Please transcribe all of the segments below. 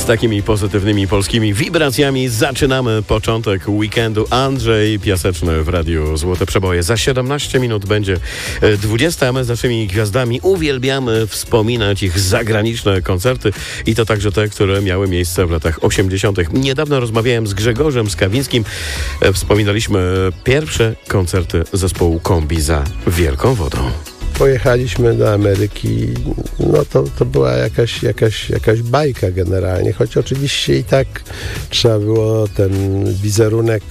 Z takimi pozytywnymi polskimi wibracjami zaczynamy początek weekendu. Andrzej Piaseczny w Radiu Złote Przeboje. Za 17 minut będzie 20, a my z naszymi gwiazdami uwielbiamy wspominać ich zagraniczne koncerty i to także te, które miały miejsce w latach 80. Niedawno rozmawiałem z Grzegorzem Skawińskim. Wspominaliśmy pierwsze koncerty zespołu Kombi za Wielką Wodą. Pojechaliśmy do Ameryki, no to była jakaś bajka generalnie, choć oczywiście i tak trzeba było ten wizerunek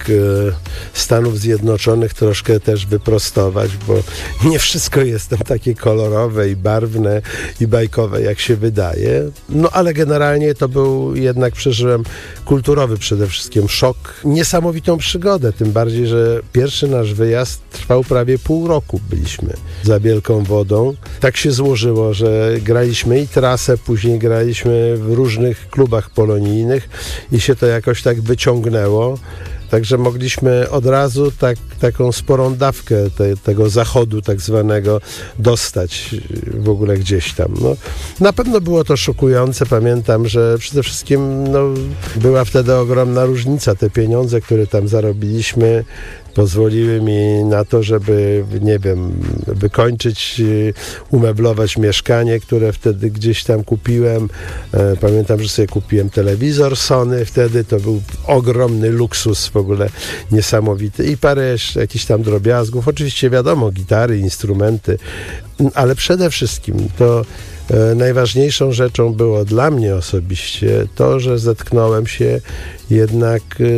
Stanów Zjednoczonych troszkę też wyprostować, bo nie wszystko jest tam takie kolorowe i barwne i bajkowe, jak się wydaje. No ale generalnie to był jednak, przeżyłem kulturowy przede wszystkim szok, niesamowitą przygodę, tym bardziej, że pierwszy nasz wyjazd trwał prawie pół roku, byliśmy za Wielką Wodą. Tak się złożyło, że graliśmy i trasę, później graliśmy w różnych klubach polonijnych i się to jakoś tak wyciągnęło. Także mogliśmy od razu taką sporą dawkę tego zachodu tak zwanego dostać w ogóle gdzieś tam. No, na pewno było to szokujące. Pamiętam, że przede wszystkim była wtedy ogromna różnica. Te pieniądze, które tam zarobiliśmy, pozwoliły mi na to, żeby, nie wiem, wykończyć, umeblować mieszkanie, które wtedy gdzieś tam kupiłem. Pamiętam, że sobie kupiłem telewizor Sony wtedy, to był ogromny luksus w ogóle, niesamowity. I parę jeszcze jakichś tam drobiazgów. Oczywiście wiadomo, gitary, instrumenty, ale przede wszystkim to najważniejszą rzeczą było dla mnie osobiście to, że zetknąłem się jednak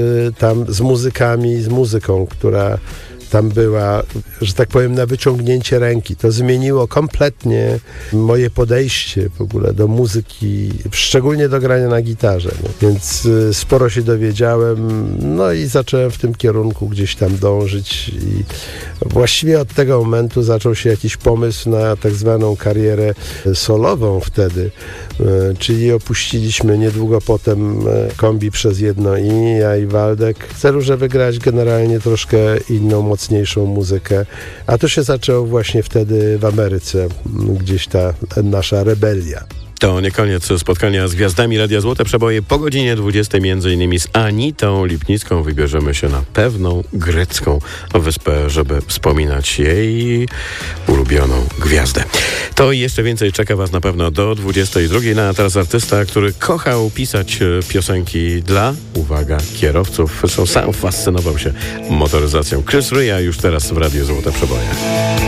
tam z muzykami, z muzyką, która tam była, że tak powiem, na wyciągnięcie ręki. To zmieniło kompletnie moje podejście w ogóle do muzyki, szczególnie do grania na gitarze. No. Więc sporo się dowiedziałem, no i zacząłem w tym kierunku gdzieś tam dążyć i właściwie od tego momentu zaczął się jakiś pomysł na tak zwaną karierę solową wtedy, czyli opuściliśmy niedługo potem Kombi przez jedno i ja i Waldek w celu, żeby grać generalnie troszkę inną, mocniejszą muzykę, a to się zaczęło właśnie wtedy w Ameryce, gdzieś ta nasza rebelia. To nie koniec spotkania z gwiazdami Radia Złote Przeboje. Po godzinie 20 m.in. z Anitą Lipnicką wybierzemy się na pewną grecką wyspę, żeby wspominać jej ulubioną gwiazdę. To i jeszcze więcej czeka Was na pewno do 22. No a teraz artysta, który kochał pisać piosenki dla, uwaga, kierowców. Zresztą sam fascynował się motoryzacją. Chris Rea już teraz w Radiu Złote Przeboje.